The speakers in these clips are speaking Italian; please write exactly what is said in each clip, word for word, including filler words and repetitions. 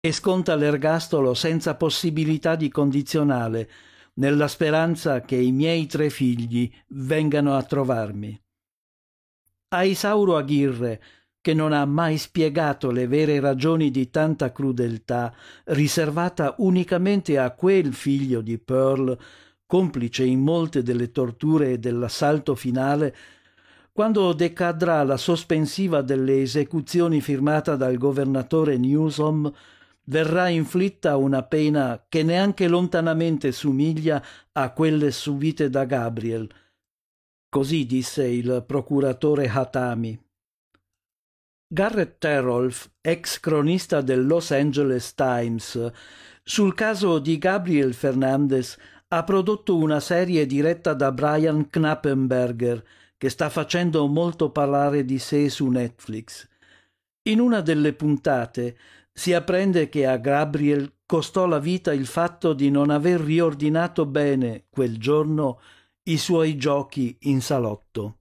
e sconta l'ergastolo senza possibilità di condizionale, nella speranza che i miei tre figli vengano a trovarmi. A Isauro Aguirre, che non ha mai spiegato le vere ragioni di tanta crudeltà, riservata unicamente a quel figlio di Pearl, complice in molte delle torture e dell'assalto finale, quando decadrà la sospensiva delle esecuzioni firmata dal governatore Newsom, verrà inflitta una pena che neanche lontanamente somiglia a quelle subite da Gabriel. Così disse il procuratore Hatami. Garrett Terolf, ex cronista del Los Angeles Times, sul caso di Gabriel Fernandez ha prodotto una serie diretta da Brian Knappenberger che sta facendo molto parlare di sé su Netflix. In una delle puntate si apprende che a Gabriel costò la vita il fatto di non aver riordinato bene quel giorno i suoi giochi in salotto.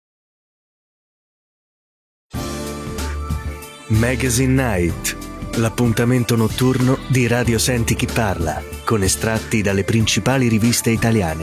Magazine Night, l'appuntamento notturno di Radio Senti Chi Parla, con estratti dalle principali riviste italiane.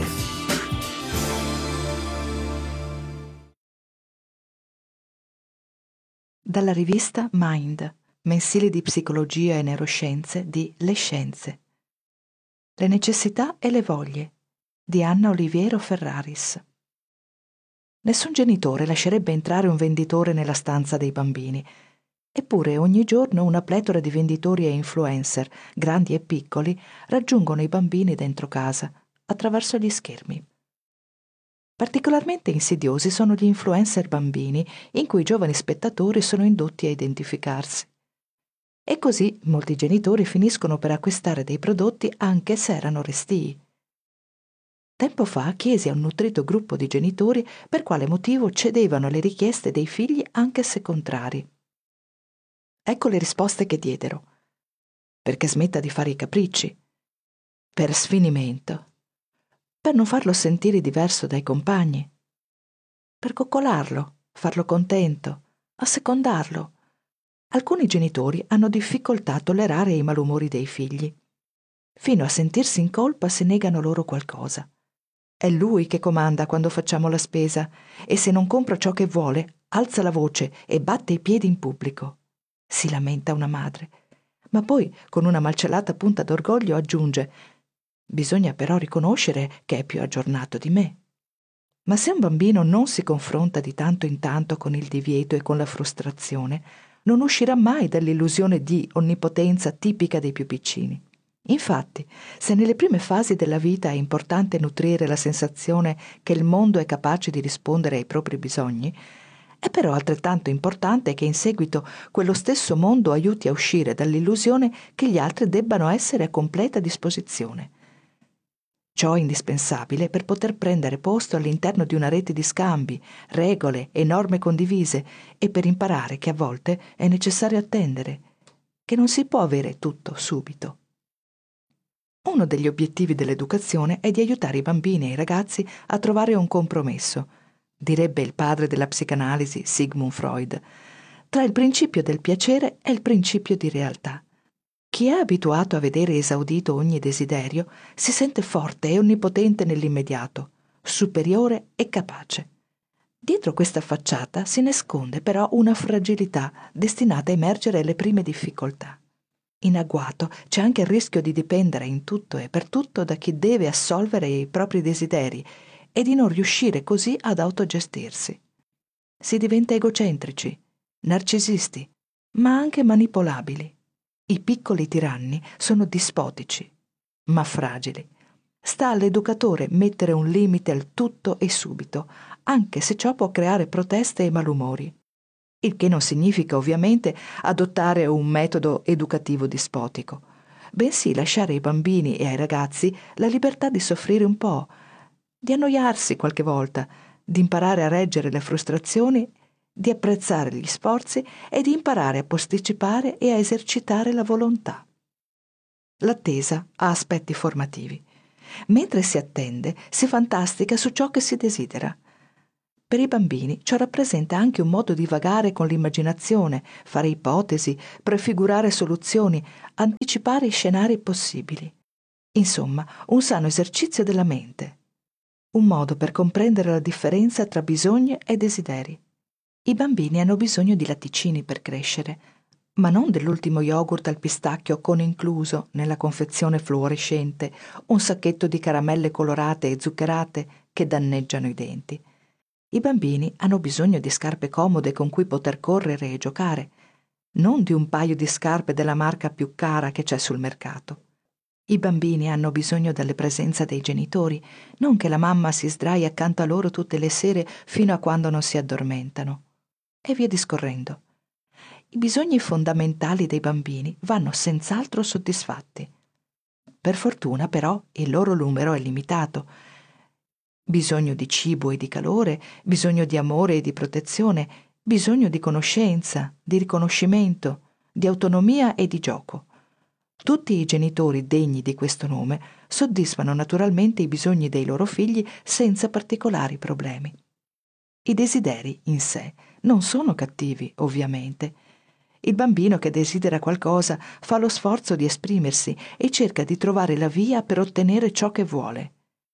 Dalla rivista Mind, mensile di psicologia e neuroscienze di Le Scienze. Le necessità e le voglie di Anna Oliviero Ferraris. Nessun genitore lascerebbe entrare un venditore nella stanza dei bambini. Eppure ogni giorno una pletora di venditori e influencer, grandi e piccoli, raggiungono i bambini dentro casa, attraverso gli schermi. Particolarmente insidiosi sono gli influencer bambini, in cui i giovani spettatori sono indotti a identificarsi. E così molti genitori finiscono per acquistare dei prodotti anche se erano restii. Tempo fa chiesi a un nutrito gruppo di genitori per quale motivo cedevano alle richieste dei figli anche se contrari. Ecco le risposte che diedero. Perché smetta di fare i capricci. Per sfinimento. Per non farlo sentire diverso dai compagni. Per coccolarlo, farlo contento, assecondarlo. Alcuni genitori hanno difficoltà a tollerare i malumori dei figli. Fino a sentirsi in colpa se negano loro qualcosa. È lui che comanda quando facciamo la spesa e se non compro ciò che vuole, alza la voce e batte i piedi in pubblico. Si lamenta una madre, ma poi con una malcelata punta d'orgoglio aggiunge: bisogna però riconoscere che è più aggiornato di me. Ma se un bambino non si confronta di tanto in tanto con il divieto e con la frustrazione, non uscirà mai dall'illusione di onnipotenza tipica dei più piccini. Infatti, se nelle prime fasi della vita è importante nutrire la sensazione che il mondo è capace di rispondere ai propri bisogni, è però altrettanto importante che in seguito quello stesso mondo aiuti a uscire dall'illusione che gli altri debbano essere a completa disposizione. Ciò è indispensabile per poter prendere posto all'interno di una rete di scambi, regole e norme condivise e per imparare che a volte è necessario attendere, che non si può avere tutto subito. Uno degli obiettivi dell'educazione è di aiutare i bambini e i ragazzi a trovare un compromesso, direbbe il padre della psicanalisi Sigmund Freud, tra il principio del piacere e il principio di realtà. Chi è abituato a vedere esaudito ogni desiderio si sente forte e onnipotente nell'immediato, superiore e capace. Dietro questa facciata si nasconde però una fragilità destinata a emergere alle prime difficoltà. In agguato c'è anche il rischio di dipendere in tutto e per tutto da chi deve assolvere i propri desideri e di non riuscire così ad autogestirsi. Si diventa egocentrici, narcisisti, ma anche manipolabili. I piccoli tiranni sono dispotici, ma fragili. Sta all'educatore mettere un limite al tutto e subito, anche se ciò può creare proteste e malumori. Il che non significa ovviamente adottare un metodo educativo dispotico, bensì lasciare ai bambini e ai ragazzi la libertà di soffrire un po', di annoiarsi qualche volta, di imparare a reggere le frustrazioni, di apprezzare gli sforzi e di imparare a posticipare e a esercitare la volontà. L'attesa ha aspetti formativi. Mentre si attende, si fantastica su ciò che si desidera. Per i bambini ciò rappresenta anche un modo di vagare con l'immaginazione, fare ipotesi, prefigurare soluzioni, anticipare scenari possibili. Insomma, un sano esercizio della mente. Un modo per comprendere la differenza tra bisogni e desideri. I bambini hanno bisogno di latticini per crescere, ma non dell'ultimo yogurt al pistacchio con incluso, nella confezione fluorescente, un sacchetto di caramelle colorate e zuccherate che danneggiano i denti. I bambini hanno bisogno di scarpe comode con cui poter correre e giocare, non di un paio di scarpe della marca più cara che c'è sul mercato. I bambini hanno bisogno della presenza dei genitori, non che la mamma si sdrai accanto a loro tutte le sere fino a quando non si addormentano. E via discorrendo. I bisogni fondamentali dei bambini vanno senz'altro soddisfatti. Per fortuna, però, il loro numero è limitato. Bisogno di cibo e di calore, bisogno di amore e di protezione, bisogno di conoscenza, di riconoscimento, di autonomia e di gioco. Tutti i genitori degni di questo nome soddisfano naturalmente i bisogni dei loro figli senza particolari problemi. I desideri in sé non sono cattivi, ovviamente. Il bambino che desidera qualcosa fa lo sforzo di esprimersi e cerca di trovare la via per ottenere ciò che vuole.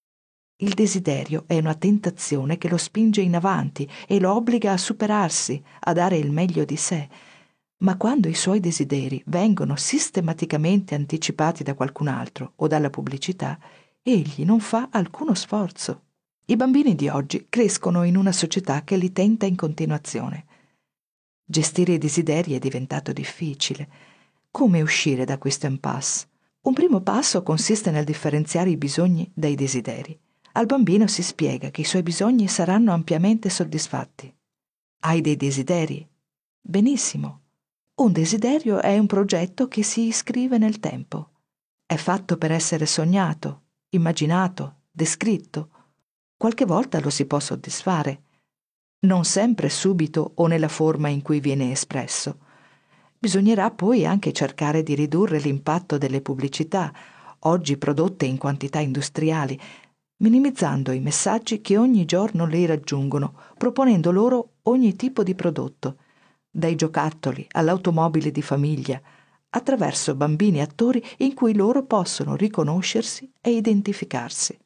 Il desiderio è una tentazione che lo spinge in avanti e lo obbliga a superarsi, a dare il meglio di sé. Ma quando i suoi desideri vengono sistematicamente anticipati da qualcun altro o dalla pubblicità, egli non fa alcuno sforzo. I bambini di oggi crescono in una società che li tenta in continuazione. Gestire i desideri è diventato difficile. Come uscire da questo impasse? Un primo passo consiste nel differenziare i bisogni dai desideri. Al bambino si spiega che i suoi bisogni saranno ampiamente soddisfatti. Hai dei desideri? Benissimo. Un desiderio è un progetto che si iscrive nel tempo. È fatto per essere sognato, immaginato, descritto. Qualche volta lo si può soddisfare. Non sempre subito o nella forma in cui viene espresso. Bisognerà poi anche cercare di ridurre l'impatto delle pubblicità, oggi prodotte in quantità industriali, minimizzando i messaggi che ogni giorno li raggiungono, proponendo loro ogni tipo di prodotto, dai giocattoli all'automobile di famiglia, attraverso bambini attori in cui loro possono riconoscersi e identificarsi.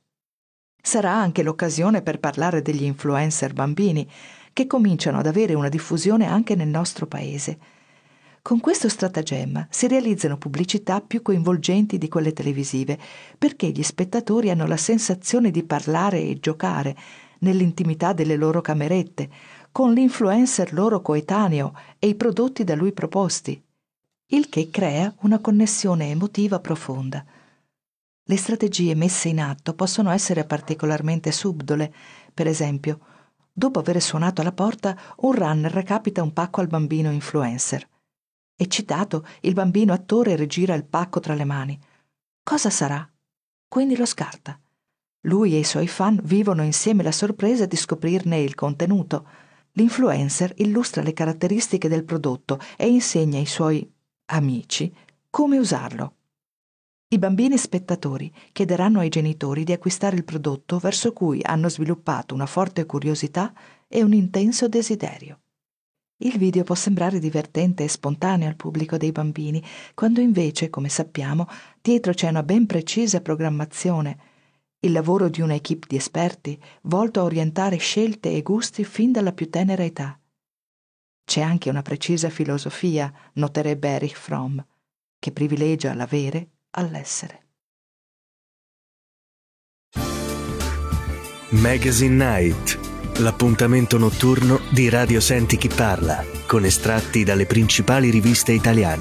Sarà anche l'occasione per parlare degli influencer bambini, che cominciano ad avere una diffusione anche nel nostro paese. Con questo stratagemma si realizzano pubblicità più coinvolgenti di quelle televisive, perché gli spettatori hanno la sensazione di parlare e giocare nell'intimità delle loro camerette, con l'influencer loro coetaneo e i prodotti da lui proposti, il che crea una connessione emotiva profonda. Le strategie messe in atto possono essere particolarmente subdole. Per esempio, dopo aver suonato alla porta, un runner recapita un pacco al bambino influencer. Eccitato, il bambino attore rigira il pacco tra le mani. Cosa sarà? Quindi lo scarta. Lui e i suoi fan vivono insieme la sorpresa di scoprirne il contenuto. L'influencer illustra le caratteristiche del prodotto e insegna ai suoi amici come usarlo. I bambini spettatori chiederanno ai genitori di acquistare il prodotto verso cui hanno sviluppato una forte curiosità e un intenso desiderio. Il video può sembrare divertente e spontaneo al pubblico dei bambini, quando invece, come sappiamo, dietro c'è una ben precisa programmazione, il lavoro di un'equipe di esperti volto a orientare scelte e gusti fin dalla più tenera età. C'è anche una precisa filosofia, noterebbe Erich Fromm, che privilegia l'avere all'essere. Magazine Night, l'appuntamento notturno di Radio Senti Chi Parla, con estratti dalle principali riviste italiane.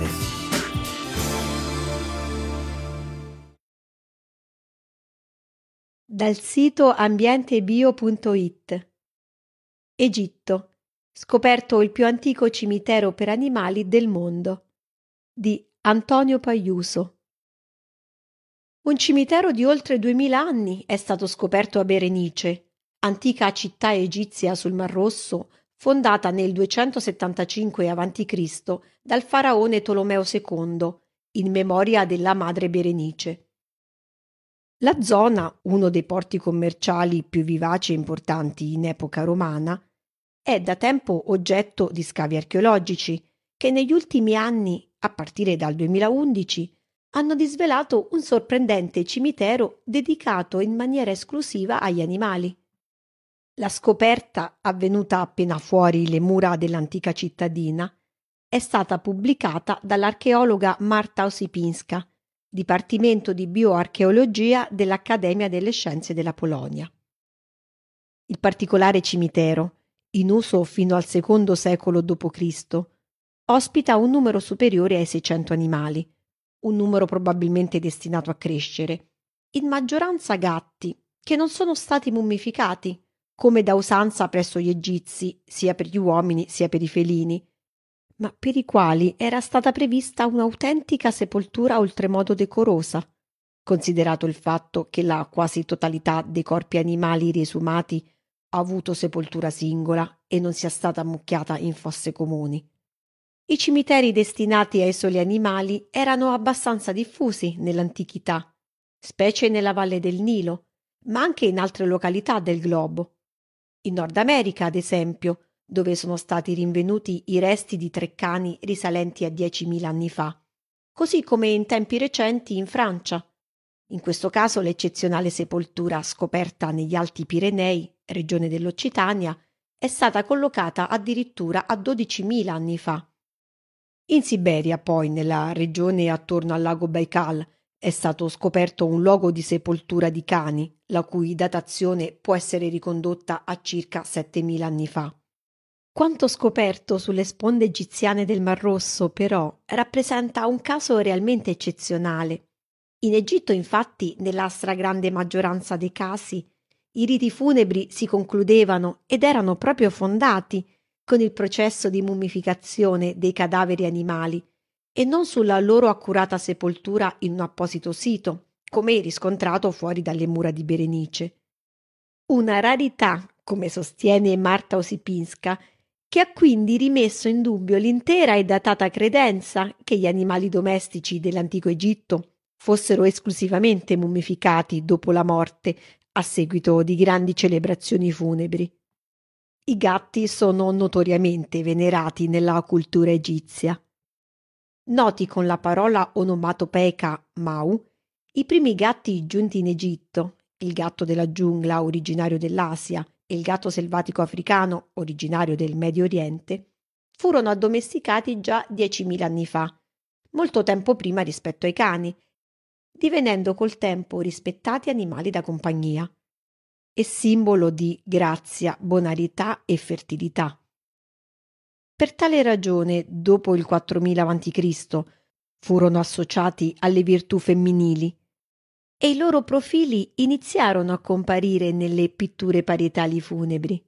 Dal sito ambientebio punto it. Egitto. Scoperto il più antico cimitero per animali del mondo. Di Antonio Paiuso. Un cimitero di oltre duemila anni è stato scoperto a Berenice, antica città egizia sul Mar Rosso, fondata nel duecentosettantacinque avanti Cristo dal faraone Tolomeo secondo, in memoria della madre Berenice. La zona, uno dei porti commerciali più vivaci e importanti in epoca romana, è da tempo oggetto di scavi archeologici che negli ultimi anni, a partire dal duemilaundici, hanno disvelato un sorprendente cimitero dedicato in maniera esclusiva agli animali. La scoperta, avvenuta appena fuori le mura dell'antica cittadina, è stata pubblicata dall'archeologa Marta Osipinska, Dipartimento di Bioarcheologia dell'Accademia delle Scienze della Polonia. Il particolare cimitero, in uso fino al secondo secolo dopo Cristo, ospita un numero superiore ai seicento animali, un numero probabilmente destinato a crescere, in maggioranza gatti, che non sono stati mummificati, come da usanza presso gli egizi, sia per gli uomini sia per i felini, ma per i quali era stata prevista un'autentica sepoltura oltremodo decorosa, considerato il fatto che la quasi totalità dei corpi animali riesumati ha avuto sepoltura singola e non sia stata ammucchiata in fosse comuni. I cimiteri destinati ai soli animali erano abbastanza diffusi nell'antichità, specie nella valle del Nilo, ma anche in altre località del globo. In Nord America, ad esempio, dove sono stati rinvenuti i resti di tre cani risalenti a diecimila anni fa, così come in tempi recenti in Francia. In questo caso l'eccezionale sepoltura scoperta negli Alti Pirenei, regione dell'Occitania, è stata collocata addirittura a dodicimila anni fa. In Siberia, poi, nella regione attorno al lago Baikal, è stato scoperto un luogo di sepoltura di cani, la cui datazione può essere ricondotta a circa settemila anni fa. Quanto scoperto sulle sponde egiziane del Mar Rosso, però, rappresenta un caso realmente eccezionale. In Egitto, infatti, nella stragrande maggioranza dei casi, i riti funebri si concludevano ed erano proprio fondati con il processo di mummificazione dei cadaveri animali e non sulla loro accurata sepoltura in un apposito sito, come riscontrato fuori dalle mura di Berenice. Una rarità, come sostiene Marta Osipinska, che ha quindi rimesso in dubbio l'intera e datata credenza che gli animali domestici dell'antico Egitto fossero esclusivamente mummificati dopo la morte a seguito di grandi celebrazioni funebri. I gatti sono notoriamente venerati nella cultura egizia. Noti con la parola onomatopeica Mau, i primi gatti giunti in Egitto, il gatto della giungla originario dell'Asia e il gatto selvatico africano originario del Medio Oriente, furono addomesticati già diecimila anni fa, molto tempo prima rispetto ai cani, divenendo col tempo rispettati animali da compagnia e simbolo di grazia, bonarità e fertilità. Per tale ragione, dopo il quattromila avanti Cristo, furono associati alle virtù femminili e i loro profili iniziarono a comparire nelle pitture parietali funebri.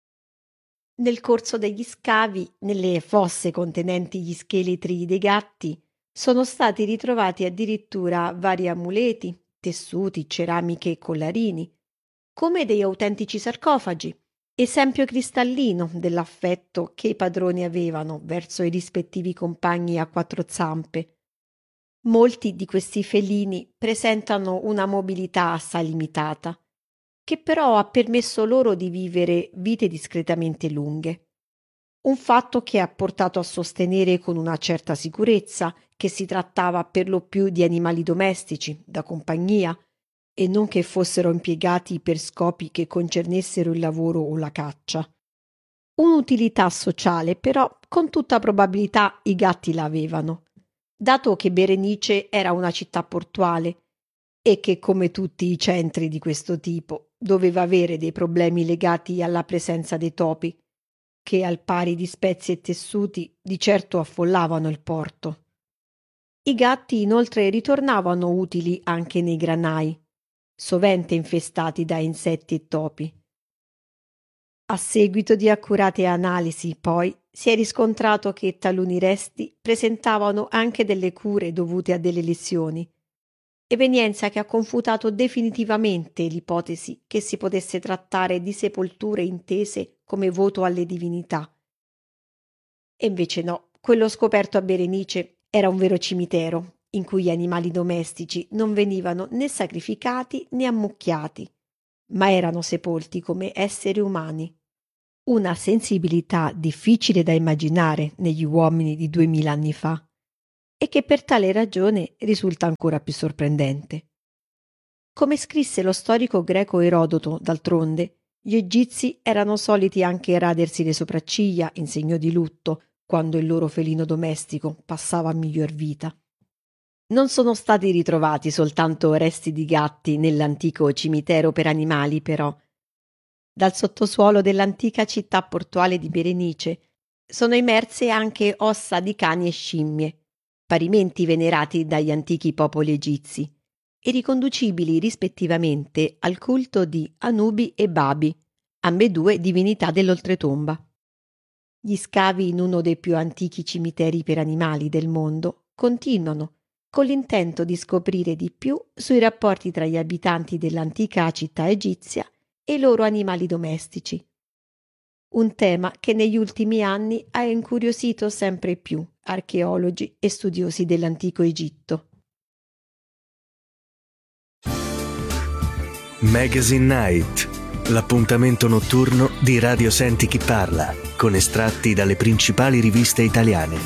Nel corso degli scavi, nelle fosse contenenti gli scheletri dei gatti, sono stati ritrovati addirittura vari amuleti, tessuti, ceramiche e collarini, come degli autentici sarcofagi, esempio cristallino dell'affetto che i padroni avevano verso i rispettivi compagni a quattro zampe. Molti di questi felini presentano una mobilità assai limitata, che però ha permesso loro di vivere vite discretamente lunghe. Un fatto che ha portato a sostenere con una certa sicurezza che si trattava per lo più di animali domestici, da compagnia, e non che fossero impiegati per scopi che concernessero il lavoro o la caccia. Un'utilità sociale, però, con tutta probabilità i gatti la avevano, dato che Berenice era una città portuale e che, come tutti i centri di questo tipo, doveva avere dei problemi legati alla presenza dei topi, che al pari di spezie e tessuti di certo affollavano il porto. I gatti inoltre ritornavano utili anche nei granai, sovente infestati da insetti e topi. A seguito di accurate analisi, poi, si è riscontrato che taluni resti presentavano anche delle cure dovute a delle lesioni, evenienza che ha confutato definitivamente l'ipotesi che si potesse trattare di sepolture intese come voto alle divinità. E invece no, quello scoperto a Berenice era un vero cimitero, in cui gli animali domestici non venivano né sacrificati né ammucchiati, ma erano sepolti come esseri umani. Una sensibilità difficile da immaginare negli uomini di duemila anni fa, e che per tale ragione risulta ancora più sorprendente. Come scrisse lo storico greco Erodoto, d'altronde, gli egizi erano soliti anche radersi le sopracciglia in segno di lutto quando il loro felino domestico passava a miglior vita. Non sono stati ritrovati soltanto resti di gatti nell'antico cimitero per animali, però. Dal sottosuolo dell'antica città portuale di Berenice sono emerse anche ossa di cani e scimmie, parimenti venerati dagli antichi popoli egizi, e riconducibili rispettivamente al culto di Anubi e Babi, ambedue divinità dell'oltretomba. Gli scavi in uno dei più antichi cimiteri per animali del mondo continuano, con l'intento di scoprire di più sui rapporti tra gli abitanti dell'antica città egizia e i loro animali domestici. Un tema che negli ultimi anni ha incuriosito sempre più archeologi e studiosi dell'antico Egitto. Magazine Night, l'appuntamento notturno di Radio Senti Chi Parla, con estratti dalle principali riviste italiane.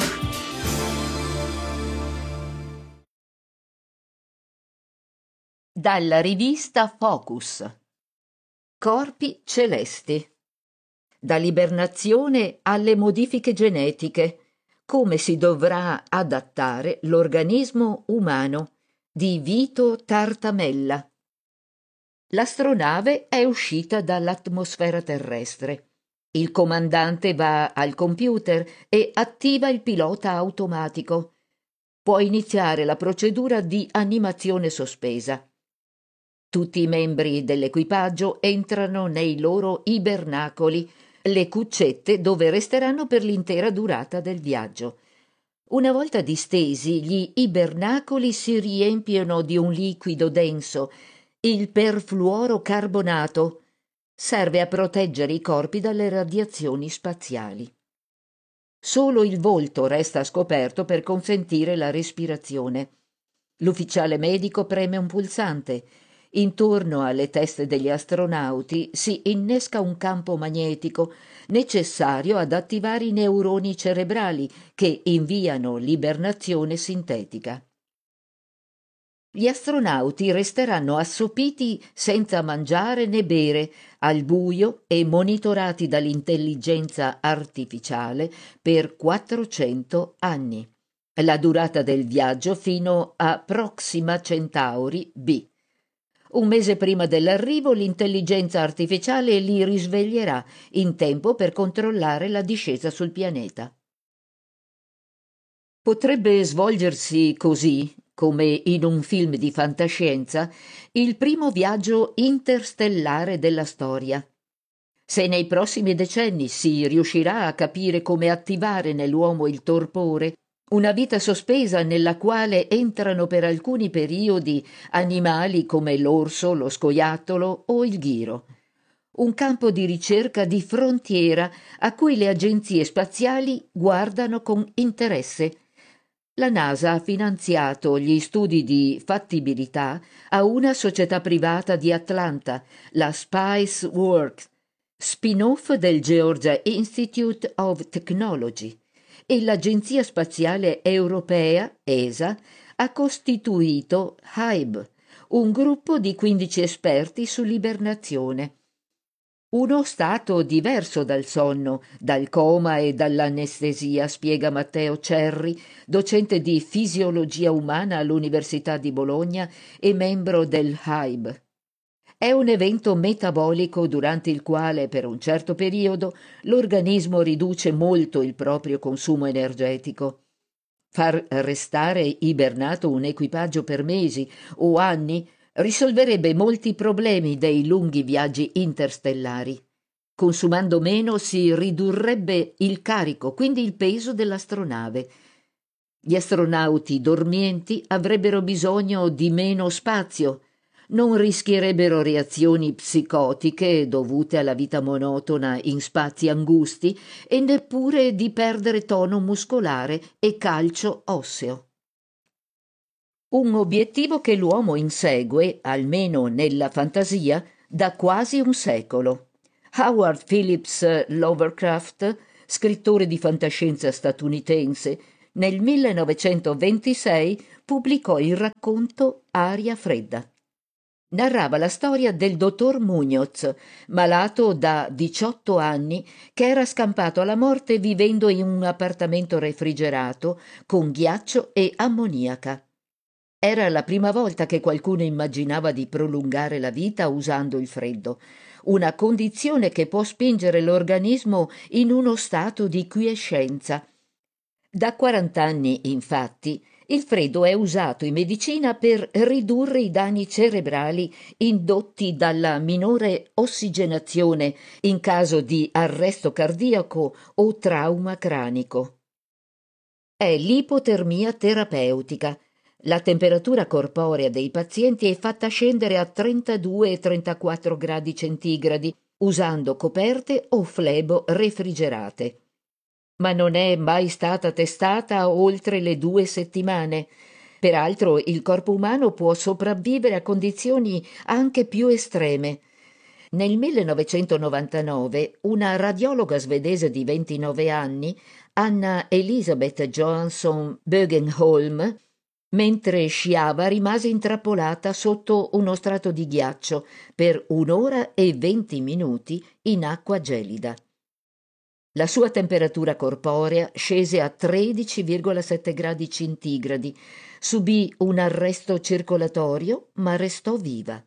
Dalla rivista Focus. Corpi celesti. Dall'ibernazione alle modifiche genetiche. Come si dovrà adattare l'organismo umano, di Vito Tartamella. L'astronave è uscita dall'atmosfera terrestre. Il comandante va al computer e attiva il pilota automatico. Può iniziare la procedura di animazione sospesa. Tutti i membri dell'equipaggio entrano nei loro ibernacoli, le cuccette dove resteranno per l'intera durata del viaggio. Una volta distesi, gli ibernacoli si riempiono di un liquido denso, il perfluorocarbonato. Serve a proteggere i corpi dalle radiazioni spaziali. Solo il volto resta scoperto per consentire la respirazione. L'ufficiale medico preme un pulsante. Intorno alle teste degli astronauti si innesca un campo magnetico necessario ad attivare i neuroni cerebrali che inviano l'ibernazione sintetica. Gli astronauti resteranno assopiti senza mangiare né bere, al buio e monitorati dall'intelligenza artificiale per quattrocento anni. La durata del viaggio fino a Proxima Centauri B. Un mese prima dell'arrivo l'intelligenza artificiale li risveglierà in tempo per controllare la discesa sul pianeta. Potrebbe svolgersi così, come in un film di fantascienza, il primo viaggio interstellare della storia. Se nei prossimi decenni si riuscirà a capire come attivare nell'uomo il torpore, una vita sospesa nella quale entrano per alcuni periodi animali come l'orso, lo scoiattolo o il ghiro. Un campo di ricerca di frontiera a cui le agenzie spaziali guardano con interesse. La NASA ha finanziato gli studi di fattibilità a una società privata di Atlanta, la SpiceWorks, spin-off del Georgia Institute of Technology, e l'Agenzia Spaziale Europea, E S A, ha costituito HYBE, un gruppo di quindici esperti sull'ibernazione. Uno stato diverso dal sonno, dal coma e dall'anestesia, spiega Matteo Cerri, docente di fisiologia umana all'Università di Bologna e membro del HYBE. È un evento metabolico durante il quale, per un certo periodo, l'organismo riduce molto il proprio consumo energetico. Far restare ibernato un equipaggio per mesi o anni risolverebbe molti problemi dei lunghi viaggi interstellari. Consumando meno si ridurrebbe il carico, quindi il peso dell'astronave. Gli astronauti dormienti avrebbero bisogno di meno spazio, non rischierebbero reazioni psicotiche dovute alla vita monotona in spazi angusti e neppure di perdere tono muscolare e calcio osseo. Un obiettivo che l'uomo insegue, almeno nella fantasia, da quasi un secolo. Howard Phillips Lovecraft, scrittore di fantascienza statunitense, nel millenovecentoventisei pubblicò il racconto Aria fredda. Narrava la storia del dottor Muñoz, malato da diciotto anni, che era scampato alla morte vivendo in un appartamento refrigerato con ghiaccio e ammoniaca. Era la prima volta che qualcuno immaginava di prolungare la vita usando il freddo, una condizione che può spingere l'organismo in uno stato di quiescenza. Da quarant'anni, infatti, il freddo è usato in medicina per ridurre i danni cerebrali indotti dalla minore ossigenazione in caso di arresto cardiaco o trauma cranico. È l'ipotermia terapeutica. La temperatura corporea dei pazienti è fatta scendere a trentadue trentaquattro gradi centigradi usando coperte o flebo refrigerate. Ma non è mai stata testata oltre le due settimane. Peraltro il corpo umano può sopravvivere a condizioni anche più estreme. Nel millenovecentonovantanove una radiologa svedese di ventinove anni, Anna Elisabeth Johansson Bögenholm, mentre sciava rimase intrappolata sotto uno strato di ghiaccio per un'ora e venti minuti in acqua gelida. La sua temperatura corporea scese a tredici virgola sette gradi centigradi, subì un arresto circolatorio ma restò viva.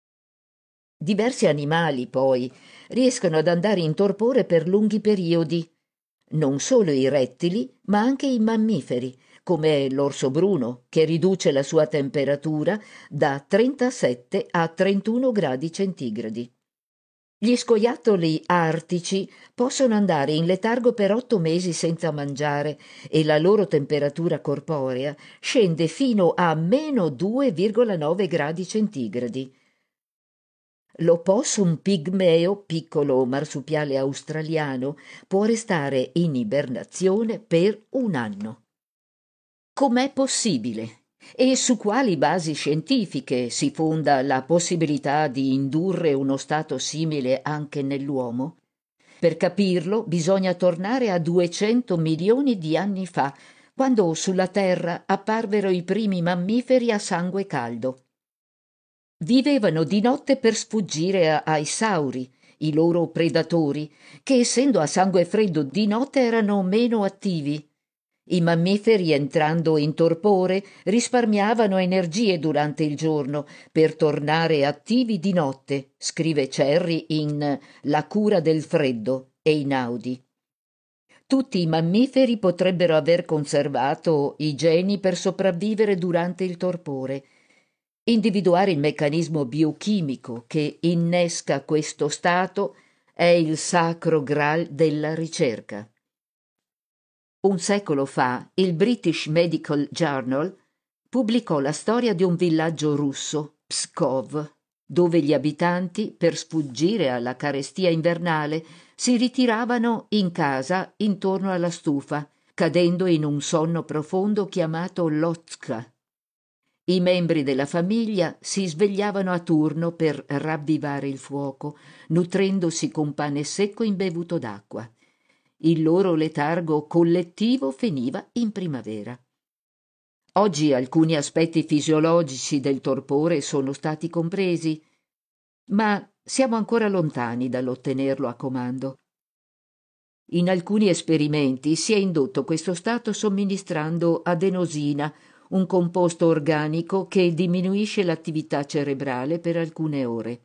Diversi animali, poi, riescono ad andare in torpore per lunghi periodi. Non solo i rettili, ma anche i mammiferi, come l'orso bruno, che riduce la sua temperatura da trentasette a trentuno gradi centigradi. Gli scoiattoli artici possono andare in letargo per otto mesi senza mangiare e la loro temperatura corporea scende fino a meno due virgola nove gradi centigradi. L'opossum pigmeo, piccolo marsupiale australiano, può restare in ibernazione per un anno. Com'è possibile? E su quali basi scientifiche si fonda la possibilità di indurre uno stato simile anche nell'uomo? Per capirlo bisogna tornare a duecento milioni di anni fa, quando sulla Terra apparvero i primi mammiferi a sangue caldo. Vivevano di notte per sfuggire ai sauri, i loro predatori, che essendo a sangue freddo di notte erano meno attivi. I mammiferi, entrando in torpore, risparmiavano energie durante il giorno per tornare attivi di notte, scrive Cherry in La cura del freddo, Einaudi. Tutti i mammiferi potrebbero aver conservato i geni per sopravvivere durante il torpore. Individuare il meccanismo biochimico che innesca questo stato è il sacro graal della ricerca. Un secolo fa il British Medical Journal pubblicò la storia di un villaggio russo, Pskov, dove gli abitanti, per sfuggire alla carestia invernale, si ritiravano in casa intorno alla stufa, cadendo in un sonno profondo chiamato Lotzka. I membri della famiglia si svegliavano a turno per ravvivare il fuoco, nutrendosi con pane secco imbevuto d'acqua. Il loro letargo collettivo finiva in primavera. Oggi alcuni aspetti fisiologici del torpore sono stati compresi, ma siamo ancora lontani dall'ottenerlo a comando. In alcuni esperimenti si è indotto questo stato somministrando adenosina, un composto organico che diminuisce l'attività cerebrale per alcune ore.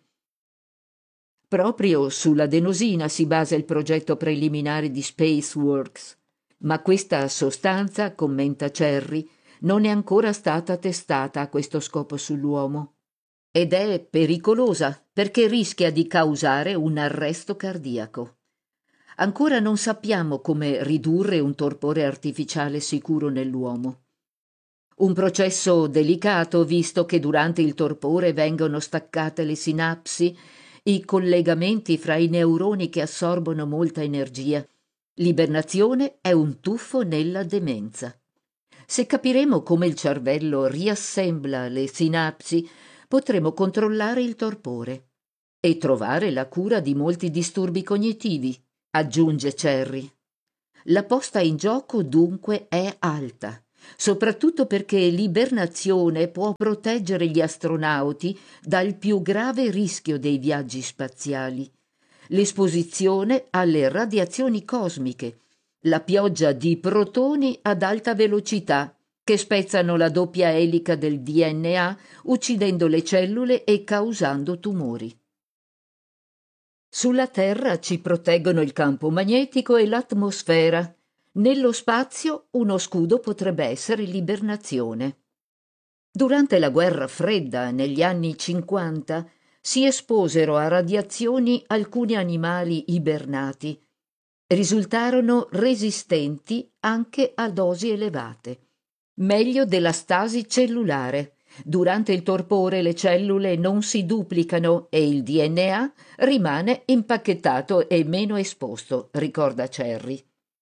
Proprio sull'adenosina si basa il progetto preliminare di SpaceWorks, ma questa sostanza, commenta Cherry, non è ancora stata testata a questo scopo sull'uomo. Ed è pericolosa perché rischia di causare un arresto cardiaco. Ancora non sappiamo come ridurre un torpore artificiale sicuro nell'uomo. Un processo delicato, visto che durante il torpore vengono staccate le sinapsi, i collegamenti fra i neuroni che assorbono molta energia. L'ibernazione è un tuffo nella demenza. Se capiremo come il cervello riassembla le sinapsi, potremo controllare il torpore e trovare la cura di molti disturbi cognitivi, aggiunge Cherry. La posta in gioco dunque è alta, soprattutto perché l'ibernazione può proteggere gli astronauti dal più grave rischio dei viaggi spaziali, l'esposizione alle radiazioni cosmiche, la pioggia di protoni ad alta velocità che spezzano la doppia elica del D N A, uccidendo le cellule e causando tumori. Sulla Terra ci proteggono il campo magnetico e l'atmosfera. Nello spazio uno scudo potrebbe essere l'ibernazione. Durante la guerra fredda, negli anni cinquanta, si esposero a radiazioni alcuni animali ibernati. Risultarono resistenti anche a dosi elevate. Meglio della stasi cellulare. Durante il torpore le cellule non si duplicano e il D N A rimane impacchettato e meno esposto, ricorda Cherry.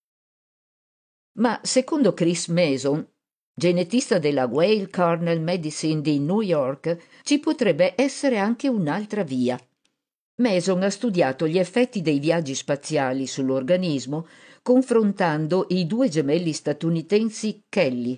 Ma secondo Chris Mason, genetista della Weill Cornell Medicine di New York, ci potrebbe essere anche un'altra via. Mason ha studiato gli effetti dei viaggi spaziali sull'organismo confrontando i due gemelli statunitensi Kelly.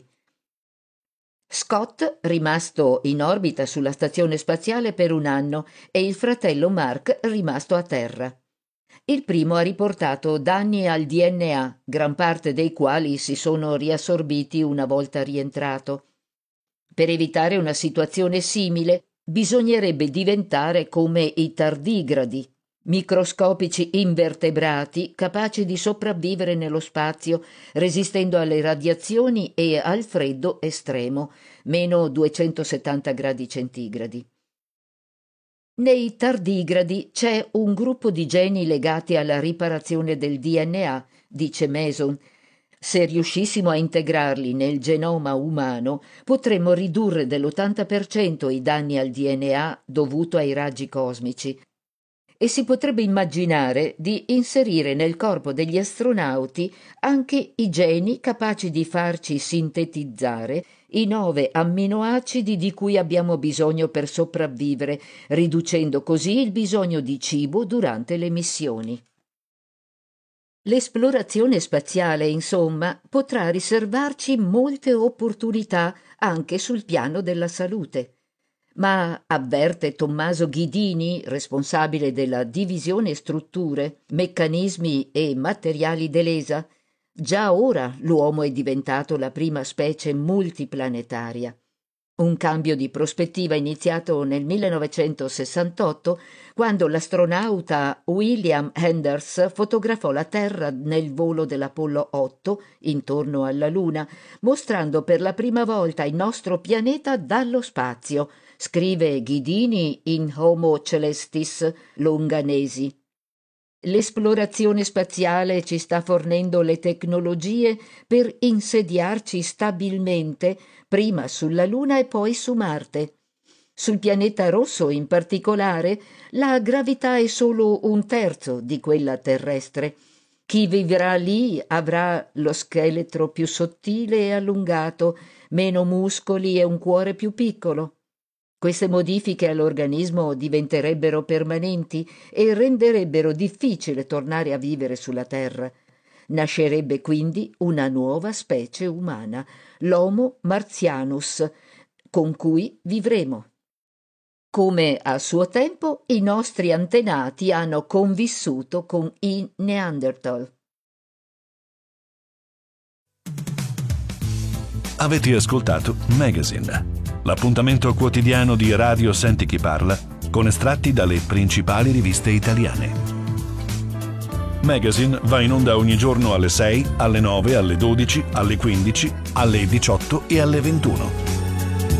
Scott, rimasto in orbita sulla stazione spaziale per un anno, e il fratello Mark, rimasto a terra. Il primo ha riportato danni al D N A, gran parte dei quali si sono riassorbiti una volta rientrato. Per evitare una situazione simile, bisognerebbe diventare come i tardigradi, microscopici invertebrati capaci di sopravvivere nello spazio, resistendo alle radiazioni e al freddo estremo, meno duecentosettanta gradi centigradi. Nei tardigradi c'è un gruppo di geni legati alla riparazione del D N A, dice Mason. Se riuscissimo a integrarli nel genoma umano, potremmo ridurre dell'ottanta per cento i danni al D N A dovuto ai raggi cosmici. E si potrebbe immaginare di inserire nel corpo degli astronauti anche i geni capaci di farci sintetizzare i nove amminoacidi di cui abbiamo bisogno per sopravvivere, riducendo così il bisogno di cibo durante le missioni. L'esplorazione spaziale, insomma, potrà riservarci molte opportunità anche sul piano della salute. Ma, avverte Tommaso Ghidini, responsabile della divisione strutture, meccanismi e materiali dell'E S A, già ora l'uomo è diventato la prima specie multiplanetaria. Un cambio di prospettiva iniziato nel millenovecentosessantotto, quando l'astronauta William Anders fotografò la Terra nel volo dell'Apollo otto intorno alla Luna, mostrando per la prima volta il nostro pianeta dallo spazio, scrive Ghidini in Homo Celestis Longanesi. L'esplorazione spaziale ci sta fornendo le tecnologie per insediarci stabilmente prima sulla Luna e poi su Marte. Sul pianeta rosso, in particolare, la gravità è solo un terzo di quella terrestre. Chi vivrà lì avrà lo scheletro più sottile e allungato, meno muscoli e un cuore più piccolo. Queste modifiche all'organismo diventerebbero permanenti e renderebbero difficile tornare a vivere sulla Terra. Nascerebbe quindi una nuova specie umana, l'Homo martianus, con cui vivremo. Come a suo tempo i nostri antenati hanno convissuto con i Neanderthal. Avete ascoltato Magazine, l'appuntamento quotidiano di Radio Senti Chi Parla con estratti dalle principali riviste italiane. Magazine va in onda ogni giorno alle sei, alle nove, alle dodici, alle quindici, alle diciotto e alle ventuno.